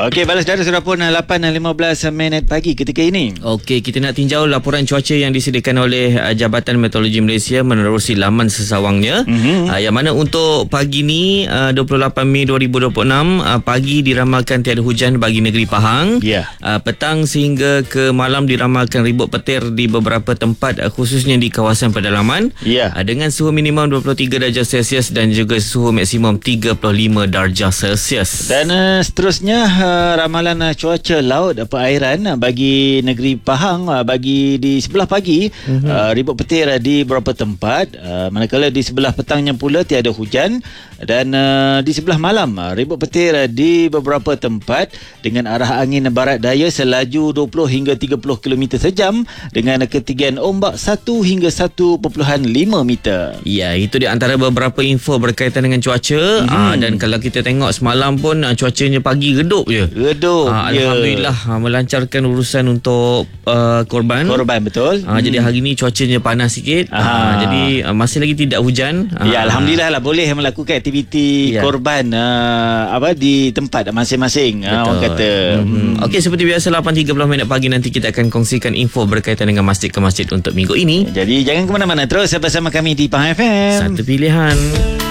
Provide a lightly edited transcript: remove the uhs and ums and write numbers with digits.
Okey, balas data sudah pun 8.15 minit pagi ketika ini. Okey, kita nak tinjau laporan cuaca yang disediakan oleh Jabatan Meteorologi Malaysia menerusi laman sesawangnya. Yang mana untuk pagi ni 28 Mei 2026, pagi diramalkan tiada hujan bagi negeri Pahang. Petang sehingga ke malam diramalkan ribut petir di beberapa tempat, khususnya di kawasan pedalaman. Dengan suhu minimum 23 darjah Celsius dan juga suhu maksimum 35 darjah Celsius. Dan seterusnya ramalan cuaca laut perairan bagi negeri Pahang bagi di sebelah pagi, ribut petir di beberapa tempat, manakala di sebelah petangnya pula tiada hujan, dan di sebelah malam ribut petir di beberapa tempat dengan arah angin barat daya selaju 20 hingga 30 km sejam dengan ketinggian ombak 1 hingga 1.5 meter. Ya, itu di antara beberapa info berkaitan dengan cuaca. Dan kalau kita tengok semalam pun cuacanya pagi redup je. Alhamdulillah, melancarkan urusan untuk korban, betul. Jadi hari ni cuacanya panas sikit. Jadi masih lagi tidak hujan. Alhamdulillah lah, boleh melakukan aktiviti korban di tempat masing-masing, orang kata. Okey, seperti biasa 8.30 minit pagi nanti kita akan kongsikan info berkaitan dengan masjid ke masjid untuk minggu ini. Jadi jangan ke mana-mana, terus bersama kami di Pahang FM. Satu pilihan.